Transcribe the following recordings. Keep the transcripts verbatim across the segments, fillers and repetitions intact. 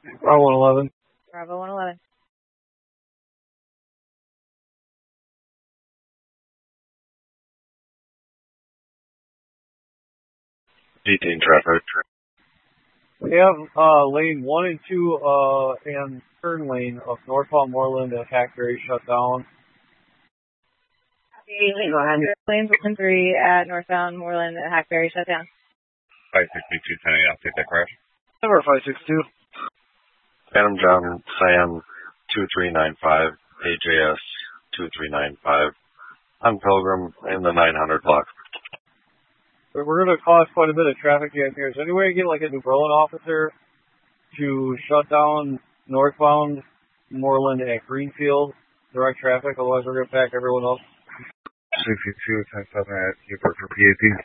Bravo one eleven. Bravo one eleven. eighteen traffic. We have uh, lane one and two uh, and turn lane of northbound Moreland at Hackberry shut down. Go ahead. Lanes one and three at northbound Moreland at Hackberry shut down. five sixty-two ten, I'll take that crash. Number five six two. Adam John Sam two three nine five, A J S two three nine five, on Pilgrim in the nine hundred block. We're going to cause quite a bit of traffic jam here. Is there any way to get like a New Berlin officer to shut down northbound Moreland at Greenfield, direct traffic? Otherwise, we're going to pack everyone up. sixty-two ten seven at Hubert for P A P.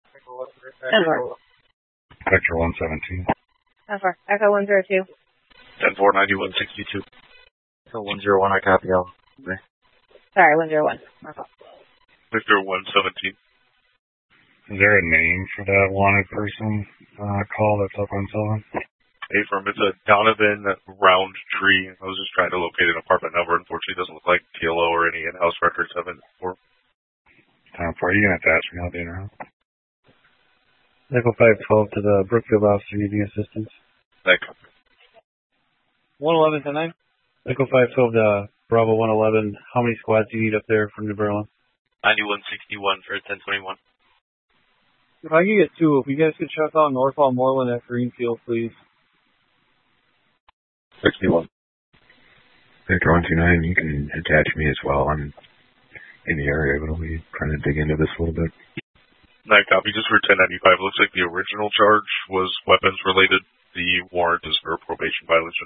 Vector one seventeen. How far? Echo one zero two. ten four ninety-one sixty-two. Echo one zero one, I copy all. Sorry, one zero one. Victor one seventeen. Is there a name for that wanted person uh, call that's up on Sullivan? Hey, firm, it's a Donovan Roundtree. I was just trying to locate an apartment number. Unfortunately, it doesn't look like T L O or any in-house records have been for. Time for you going to attach me. I'll be around. Echo five twelve to the Brookfield officer needing assistance. Thank you. one eleven ten nine. Echo five twelve to Bravo one eleven. How many squads do you need up there from New Berlin? ninety-one sixty-one for ten twenty-one. If I can get two, if you guys could shut down northbound Moreland at Greenfield, please. sixty-one. Victor one two nine, you can attach me as well. I'm in the area, but I'll be trying to dig into this a little bit. Night copy, just for ten ninety-five. Looks like the original charge was weapons related. The warrant is for a probation violation.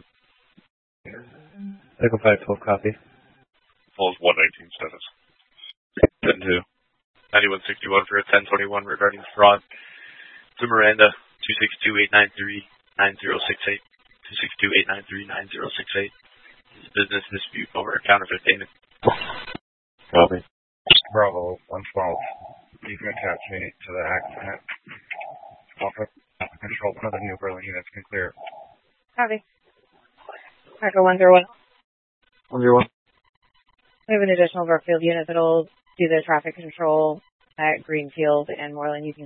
Echo five twelve, copy. Falls one nineteen status. ten two. ninety-one sixty-one for a ten twenty-one regarding fraud. To Miranda, two six two eight nine three nine zero six eight. two six two eight nine three nine zero six eight. This is business dispute over a counterfeit payment. Copy. Bravo, one twelve. You can attach me to the accident. Offer control for the New Berlin units can clear. Copy. Echo one zero one. one zero one. We have an additional Brookfield unit that'll do the traffic control at Greenfield and Moreland. You can